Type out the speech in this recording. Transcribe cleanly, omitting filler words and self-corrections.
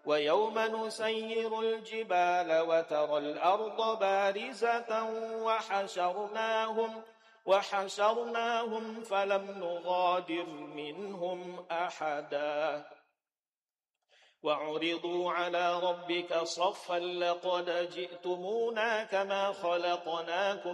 ويوم نسير الجبال وترى الأرض بارزة وحشرناهم فلم نغادر منهم أحدا وعرضوا على ربك صفا لقد جئتمونا كما خلقناكم